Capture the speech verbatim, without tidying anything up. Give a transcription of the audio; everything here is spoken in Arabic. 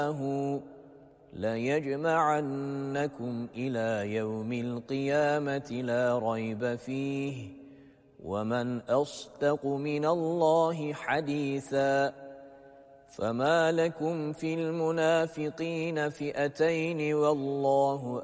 ليجمعنكم إلى يوم القيامة لا ريب فيه ومن أصدق من الله حديثا فما لكم في المنافقين فئتين والله